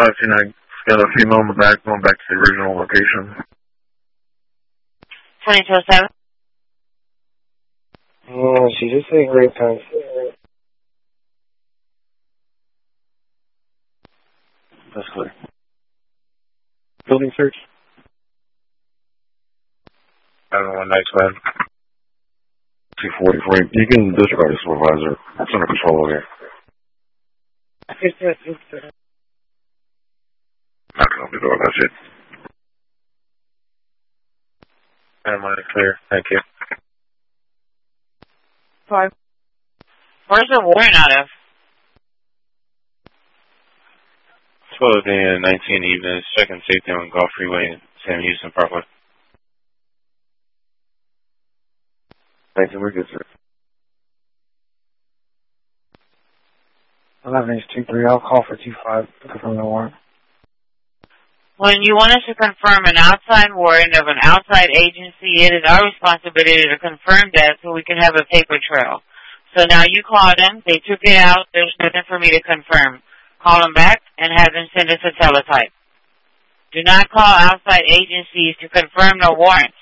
529. Got a female in the back going back to the original location. 2207. Oh, she's just saying rape times. That's clear. Building search. I don't know, one nice man. 240 for you. You can disregard the supervisor. It's under control over here. Not gonna be doing that shit. And mine is clear. Thank you. 5. Where's the warrant out of? 12 and 19 evenings. Checking safety on Gulf Freeway and Sam Houston Parkway. Thank you. We're good, sir. 11-23. I'll call for 25 to confirm the warrant. When you want us to confirm an outside warrant of an outside agency, it is our responsibility to confirm that so we can have a paper trail. So now you call them, they took it out, there's nothing for me to confirm. Call them back and have them send us a teletype. Do not call outside agencies to confirm the warrants.